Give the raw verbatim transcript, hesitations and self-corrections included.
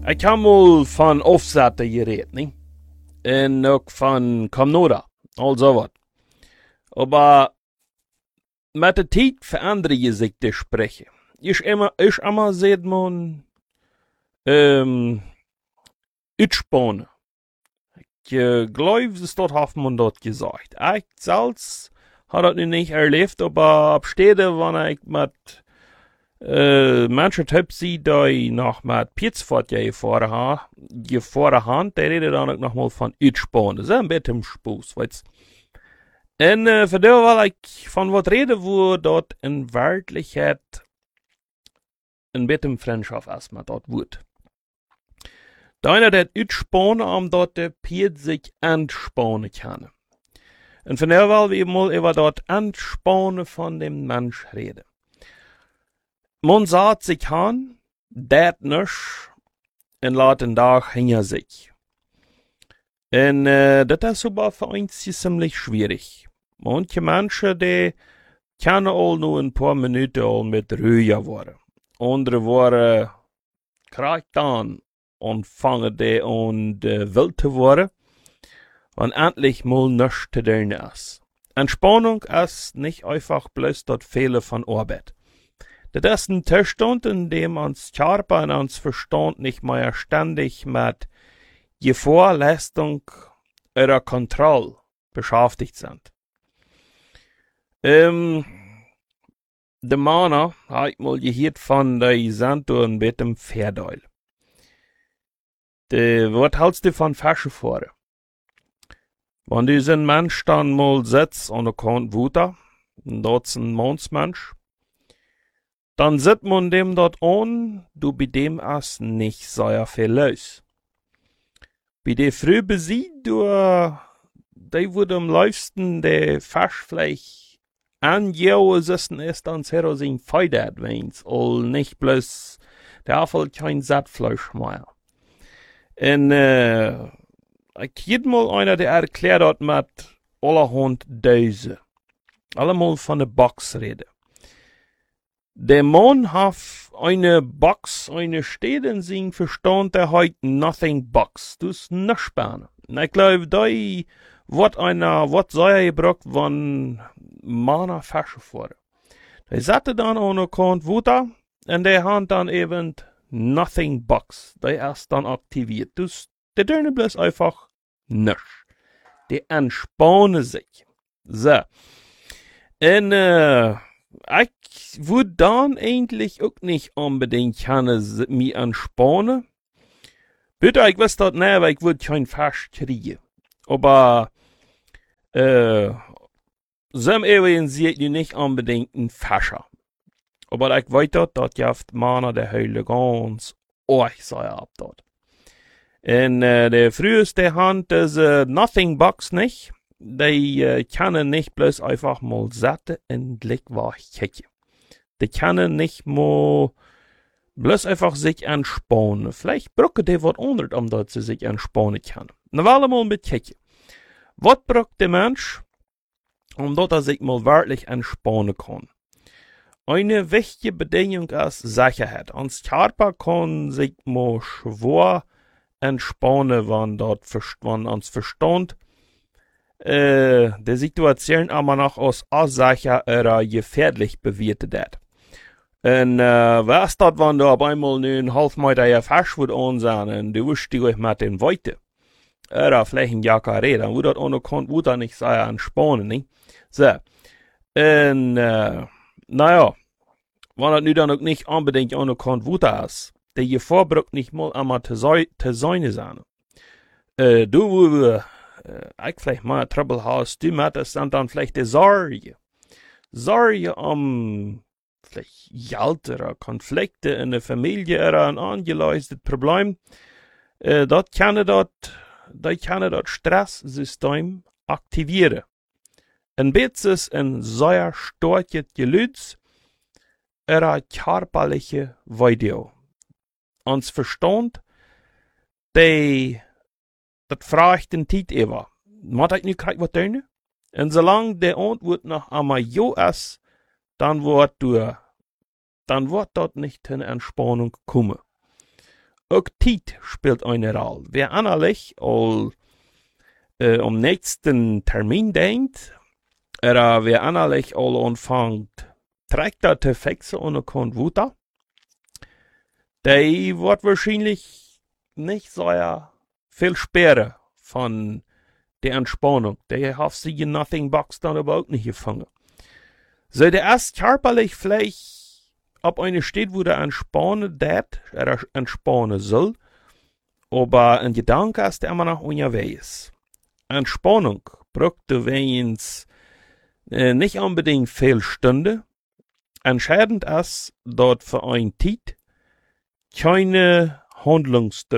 Ik heb mal van afzetten geredet, niet? En ook van Kamnoda, al zo wat. Aber met de tijd veranderen je zich de sprechen. Ich immer, ich immer seht man, ähm, uitspannen. Ich äh, glaube, das dort hat man dort gesagt. Ich selbst hat das nu nicht erlebt, aber ab Städte, wenn ich mit äh, manche Typ sie, die noch mit Pietsfort gefahren haben, gefahren haben, die reden dann auch noch mal von uitspannen. Das ist ein bisschen Spaß, weißt du. En uh, voor dat wil ik van wat reden wo dat in werkelijkheid een beetje vriendschap is met dat woord. Deiner dat uitspannen, omdat de Piet zich entspannen kan. En van dat wil we mal over dat entspannen van dem Mensch reden. Man sagt sich an, dat nisch, en laat een dag hingen sich. En uh, dat is aber für uns ziemlich schwierig. Manche Menschen, die können all nur ein paar Minuten all mit Ruhe worden. Andere waren krank an und fangen die an uh, wild zu worden, wenn endlich mal nichts zu tun ist. Entspannung ist nicht einfach bloß das Fehlen von Arbeit. Das ist ein Zustand, in dem uns Körper und uns Verstand nicht mehr ständig mit Gefahr, Leistung oder Kontrolle beschäftigt sind. Ähm, der Mann hat ich mal gehört von der Sanduhr mit dem Pferdeil. De, was hältst du von Faschenfahren? Wenn du so ein Mensch dann mal sitzt und er kommt Wuter, und dort ist ein Mannsmensch, dann sieht man dem dort an, du bei dem ist nicht so viel los. Bei der früh besieht, du, die wurde am liebsten der Faschfleisch angehauen sitzen ist, dann zero sin feidert weins, und nicht bloß, der Apfel kein Sattfleisch mehr. Und, äh, ich jed mal einer, der erklärt hat mit allerhand Döse. Allemal von der Box reden. Der Mann hat eine Box, eine steht in seinem Verstand, der heißt Nothing Box. Das ist nicht spannend. Ich glaube, da wird einer, was sei er gebraucht, wenn Männer Fasche fahren. Der sagte dann an der Kant Wuta, und der hat dann eben Nothing Box. Der ist dann aktiviert. Das, der tun bloß einfach nichts. Die entspannen sich. So. Und, äh, ich würde dann eigentlich auch nicht unbedingt gerne mich entspannen. Bitte, ich weiß das nicht, weil ich würde kein Fasch kriegen. Aber, äh, so im Übrigen sehe ich nicht unbedingt ein Fascher. Aber ich weiß das, dass jaft Männer der Hölle ganz euch sei ab dort. Und, äh, der früheste Hand ist, äh, Nothing Box nicht. Die äh, können nicht bloß einfach mal satte in Blick kicken. Die können nicht mal bloß einfach sich entspannen. Vielleicht brauchen die was anderes, um dort sie sich entspannen können. Na, wollen wir mal mit kicken. Was braucht der Mensch, um dort er sich mal wirklich entspannen kann? Eine wichtige Bedingung ist Sicherheit. Uns Körper kann sich mal schwer entspannen, wenn dort wenn uns Verstand Äh, die Situation aber noch aus unsicher oder gefährlich bewertet wird. Und, äh, was das, wenn du auf einmal nur einen halb Meter ja fast wird ansehen und du wirst dich mit den Weite. Oder vielleicht ein Jacke reden, dann wird das ohne Grund, wird das nicht sehr entspannen, nicht? So. Und, äh, naja, wenn das nun dann auch nicht unbedingt ohne Grund, wird das ist, die Gefahr braucht nicht mal einmal zu sein sein. Äh, du, wo Uh, ik vielleicht mal Trouble hast, du mit das sind dann vielleicht die Sorge. Sorge um vielleicht Geld oder Konflikte in der Familie oder ein angeleistet Problem. Uh, das kann das, das kann das Stresssystem aktivieren. Ein bisschen ein sehr starkes Gelüts oder körperliche Video. Uns Verstand, die das fragt den Tiet über. Moet ik nu krijg wat doen? En zolang de antwoord nog einmal jo ist, dann wird du, dann wird dort nicht in Entspannung kommen. Auch Tiet spielt eine Rolle. Wer annerlich all äh, am nächsten Termin denkt, oder wer annerlich all anfängt, Traktor zu fixen ohne Konvuta, der wird wahrscheinlich nicht so viel spären von der Entspannung. Der hat sich in Nothing Box dann überhaupt nicht gefangen. So, der erst körperlich vielleicht ab eine steht, wo der entspannen dat, oder entspannen soll, aber ein Gedanke ist der immer noch unterwegs. Entspannung braucht wenigstens äh, nicht unbedingt viel Stunden. Entscheidend ist, dort für ein Tiet keine Handlungsdruck